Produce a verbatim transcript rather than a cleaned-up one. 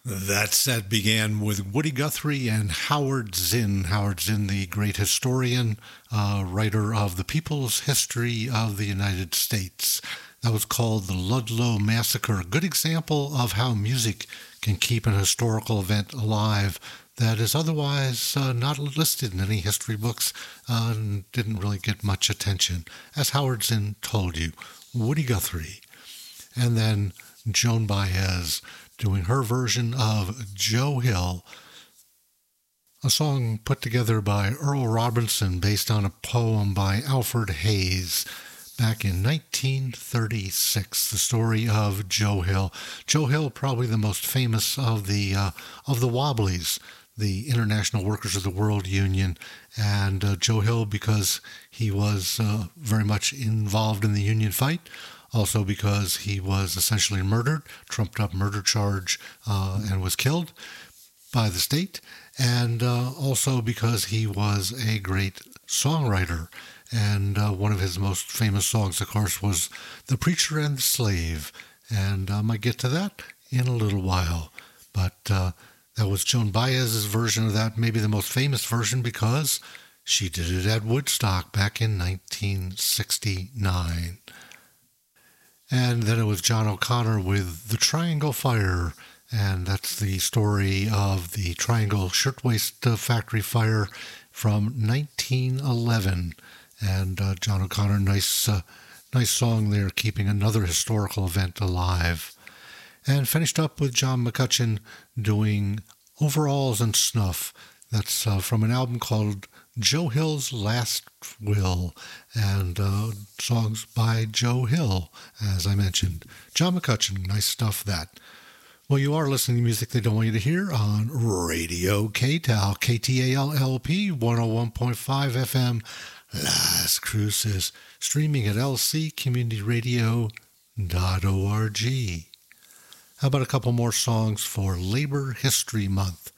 That set began with Woody Guthrie and Howard Zinn. Howard Zinn, the great historian, uh, writer of the People's History of the United States. That was called the Ludlow Massacre, a good example of how music can keep an historical event alive that is otherwise uh, not listed in any history books uh, and didn't really get much attention. As Howard Zinn told you, Woody Guthrie. And then Joan Baez doing her version of Joe Hill, a song put together by Earl Robinson based on a poem by Alfred Hayes back in nineteen thirty-six, the story of Joe Hill. Joe Hill, probably the most famous of the uh, of the Wobblies, the International Workers of the World Union, and uh, Joe Hill because he was uh, very much involved in the union fight. Also because he was essentially murdered, trumped up murder charge, uh, and was killed by the state. And uh, also because he was a great songwriter. And uh, one of his most famous songs, of course, was The Preacher and the Slave. And I might get to that in a little while. But uh, that was Joan Baez's version of that, maybe the most famous version because she did it at Woodstock back in nineteen sixty-nine. And then it was John O'Connor with The Triangle Fire, and that's the story of the Triangle Shirtwaist Factory fire from nineteen eleven. And uh, John O'Connor, nice, uh, nice song there, keeping another historical event alive. And finished up with John McCutcheon doing Overalls and Snuff. That's uh, from an album called Joe Hill's Last Will, and uh, songs by Joe Hill, as I mentioned. John McCutcheon, nice stuff that. Well, you are listening to music they don't want you to hear on Radio K T A L, K T A L L P, one oh one point five F M, Las Cruces, streaming at l c community radio dot org. How about a couple more songs for Labor History Month?